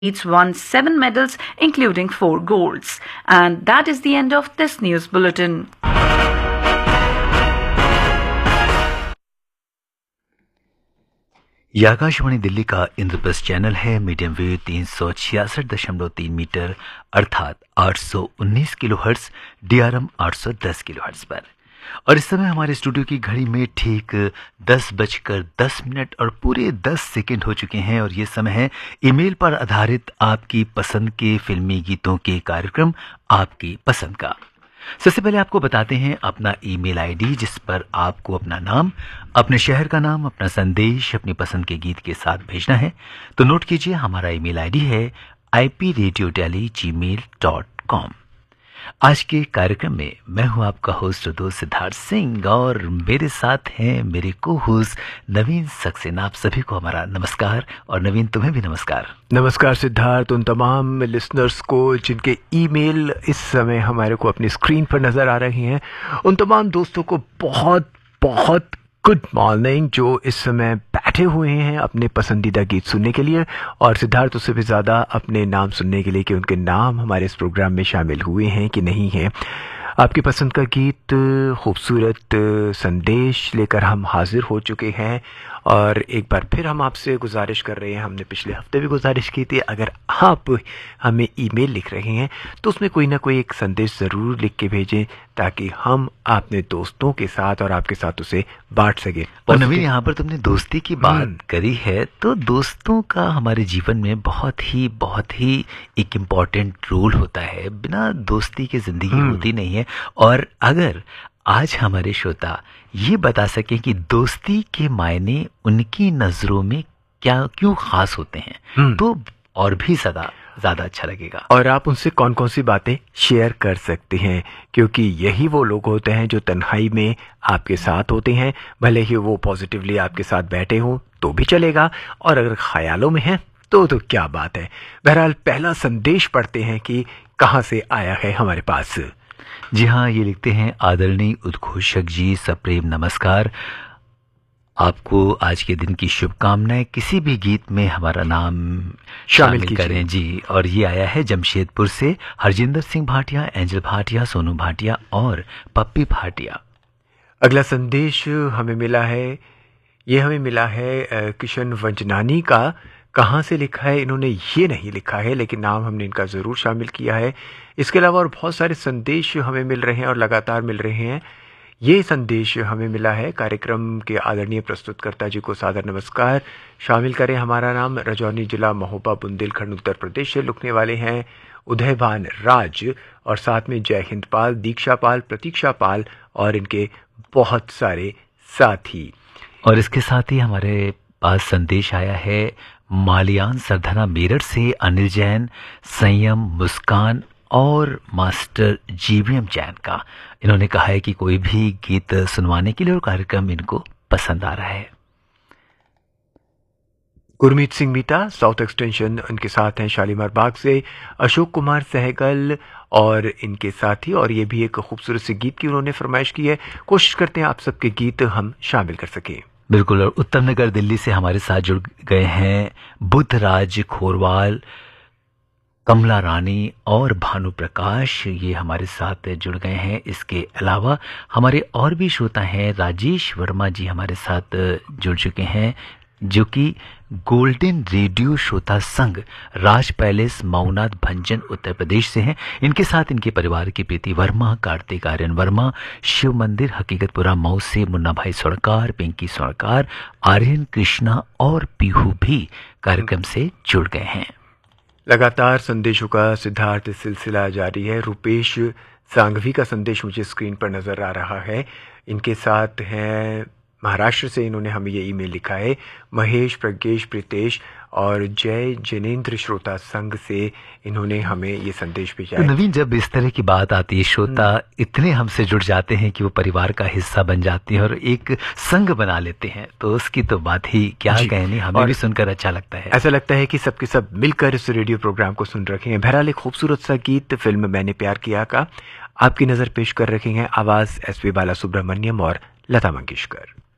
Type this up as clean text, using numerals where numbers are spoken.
Athletes won 7 medals, including 4 golds. And that is the end of this news bulletin. ये आकाशवाणी दिल्ली का Indraprastha channel है। Medium wave 366.3 metre अर्थात 819 kilohertz, DRM 810 kilohertz पर। और इस समय हमारे स्टूडियो की घड़ी में ठीक 10:10 और पूरे 10 सेकंड हो चुके हैं। और ये समय है ईमेल पर आधारित आपकी पसंद के फिल्मी गीतों के कार्यक्रम आपकी पसंद का। सबसे पहले आपको बताते हैं अपना ईमेल आईडी, जिस पर आपको अपना नाम, अपने शहर का नाम, अपना संदेश अपनी पसंद के गीत के साथ भेजना है। तो नोट कीजिए, हमारा ईमेल आईडी है ipradiotally@gmail.com। आज के कार्यक्रम में मैं हूं आपका होस्ट और दोस्त सिद्धार्थ सिंह, और मेरे साथ हैं मेरे को होस्ट नवीन सक्सेना। आप सभी को हमारा नमस्कार। और नवीन, तुम्हें भी नमस्कार। नमस्कार सिद्धार्थ, उन तमाम लिसनर्स को जिनके ईमेल इस समय हमारे को अपनी स्क्रीन पर नज़र आ रही हैं, उन तमाम दोस्तों को बहुत बहुत गुड मॉर्निंग, जो इस समय बैठे हुए हैं अपने पसंदीदा गीत सुनने के लिए। और सिद्धार्थ, उससे भी ज़्यादा अपने नाम सुनने के लिए कि उनके नाम हमारे इस प्रोग्राम में शामिल हुए हैं कि नहीं हैं। आपकी पसंद का गीत, खूबसूरत संदेश लेकर हम हाजिर हो चुके हैं। और एक बार फिर हम आपसे गुजारिश कर रहे हैं, हमने पिछले हफ्ते भी गुजारिश की थी, अगर आप हमें ईमेल लिख रहे हैं तो उसमें कोई ना कोई एक संदेश ज़रूर लिख के भेजें, ताकि हम अपने दोस्तों के साथ और आपके साथ उसे बांट सकें। और नवीन, यहाँ पर तुमने दोस्ती की बात करी है, तो दोस्तों का हमारे जीवन में बहुत ही एक इम्पॉर्टेंट रोल होता है। बिना दोस्ती के ज़िंदगी होती नहीं है। और अगर आज हमारे श्रोता ये बता सकें कि दोस्ती के मायने उनकी नज़रों में क्यों खास होते हैं, तो और भी ज़्यादा अच्छा लगेगा। और आप उनसे कौन कौन सी बातें शेयर कर सकते हैं, क्योंकि यही वो लोग होते हैं जो तन्हाई में आपके साथ होते हैं। भले ही वो पॉजिटिवली आपके साथ बैठे हों तो भी चलेगा, और अगर ख्यालों में हैं तो क्या बात है। बहरहाल, पहला संदेश पढ़ते हैं कि कहाँ से आया है हमारे पास। जी हाँ, ये लिखते हैं आदरणीय उद्घोषक जी, सप्रेम नमस्कार। आपको आज के दिन की शुभकामनाएं। किसी भी गीत में हमारा नाम शामिल करें जी। और ये आया है जमशेदपुर से हरजिंदर सिंह भाटिया, एंजल भाटिया, सोनू भाटिया और पप्पी भाटिया। अगला संदेश हमें मिला है किशन वंजनानी का। कहाँ से लिखा है इन्होंने ये नहीं लिखा है, लेकिन नाम हमने इनका ज़रूर शामिल किया है। इसके अलावा और बहुत सारे संदेश हमें मिल रहे हैं और लगातार मिल रहे हैं। ये संदेश हमें मिला है कार्यक्रम के आदरणीय प्रस्तुतकर्ता जी को सादर नमस्कार। शामिल करें हमारा नाम, रजौनी जिला महोबा बुंदेलखंड उत्तर प्रदेश से लिखने वाले हैं उदयभान राज, और साथ में जय हिंद पाल, दीक्षा पाल, प्रतीक्षा पाल और इनके बहुत सारे साथी। और इसके साथ ही हमारे पास संदेश आया है मालियान सरधना मेरठ से अनिल जैन, संयम, मुस्कान और मास्टर जीवीएम जैन का। इन्होंने कहा है कि कोई भी गीत सुनवाने के लिए और कार्यक्रम इनको पसंद आ रहा है। गुरमीत सिंह मीता, साउथ एक्सटेंशन, उनके साथ हैं शालीमार बाग से अशोक कुमार सहगल और इनके साथी। और ये भी एक खूबसूरत सी गीत की उन्होंने फरमाइश की है। कोशिश करते हैं आप सबके गीत हम शामिल कर सकें। बिल्कुल। और उत्तम नगर दिल्ली से हमारे साथ जुड़ गए हैं बुद्धराज खोरवाल, कमला रानी और भानु प्रकाश, ये हमारे साथ जुड़ गए हैं। इसके अलावा हमारे और भी श्रोता हैं। राजेश वर्मा जी हमारे साथ जुड़ चुके हैं, जो कि गोल्डन रेडियो श्रोता संघ, राज पैलेस, मऊनाथ भंजन, उत्तर प्रदेश से हैं। इनके साथ इनके परिवार की प्रीति वर्मा, कार्तिक आर्यन वर्मा, शिव मंदिर हकीकतपुरा मऊ से मुन्ना भाई सोड़कार, पिंकी सोड़कार, आर्यन कृष्णा और पीहू भी कार्यक्रम से जुड़ गए हैं। लगातार संदेशों का सिद्धार्थ सिलसिला जारी है। रुपेश सांघवी का संदेश मुझे स्क्रीन पर नजर आ रहा है। इनके साथ हैं महाराष्ट्र से, इन्होंने हमें ये ईमेल लिखा है महेश, प्रज्ञेश, प्रीतेश और जय जिनेन्द्र श्रोता संघ से इन्होंने हमें ये संदेश भेजा है। तो नवीन, जब इस तरह की बात आती है, श्रोता इतने हमसे जुड़ जाते हैं कि वो परिवार का हिस्सा बन जाते हैं और एक संघ बना लेते हैं, तो उसकी तो बात ही क्या कहनी। हमें भी सुनकर अच्छा लगता है। ऐसा लगता है कि सबके सब मिलकर इस रेडियो प्रोग्राम को सुन रखे हैं। बहरहाल, एक खूबसूरत सा गीत फिल्म मैंने प्यार किया का आपकी नजर पेश कर रखे हैं। आवाज SP बाला सुब्रमण्यम और लता मंगेशकर।